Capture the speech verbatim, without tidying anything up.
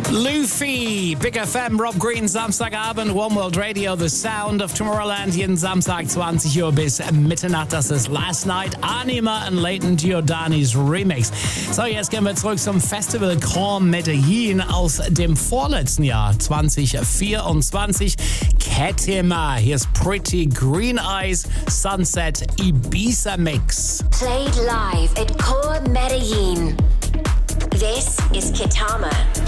Luffy, Big F M, Rob Green, Samstagabend, One World Radio, The Sound of Tomorrowland, jeden Samstag zwanzig Uhr bis Mitternacht. Das ist Last Night, Anima und Leighton Giordani's Remix. So, jetzt gehen wir zurück zum Festival Grand Medellin aus dem vorletzten Jahr, zwanzig vierundzwanzig. Ketema, hier ist Pretty Green Eyes, Sunset Ibiza Mix. Played live at Core Medellin. This is Kitama.